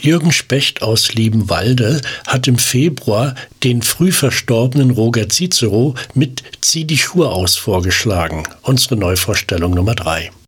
Jürgen Specht aus Liebenwalde hat im Februar den früh verstorbenen Roger Cicero mit Zieh die Schuhe aus vorgeschlagen. Unsere Neuvorstellung Nummer 3.